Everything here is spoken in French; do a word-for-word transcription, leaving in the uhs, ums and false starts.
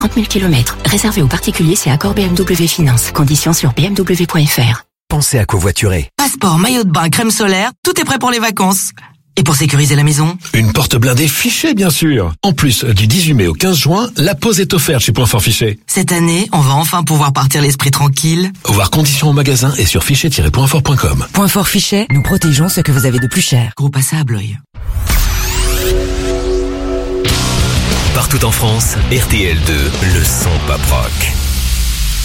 trente mille kilomètres. Réservé aux particuliers, c'est accord B M W Finance. Conditions sur b m w point f r. Pensez à covoiturer. Passeport, maillot de bain, crème solaire, tout est prêt pour les vacances. Et pour sécuriser la maison? Une porte blindée Fichet, bien sûr. En plus, du dix-huit mai au quinze juin, la pause est offerte chez Point Fort Fichet. Cette année, on va enfin pouvoir partir l'esprit tranquille. Voir conditions au magasin et sur fichet tiret point fort point com. Point Fort Fichet, nous protégeons ce que vous avez de plus cher. Groupe A S A à Blois. Partout en France, R T L deux, le son pop rock.